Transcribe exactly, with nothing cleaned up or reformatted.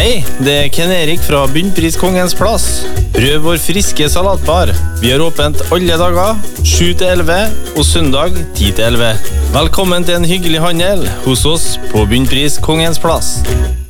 Hei, det er Ken Erik fra Bunnpris Kongens Plass. Prøv vår friske salatbar. Vi har åpent alle dager, sju til elleve, og søndag ti til elleve. Velkommen til en hyggelig handel hos oss på Bunnpris Kongens Plass.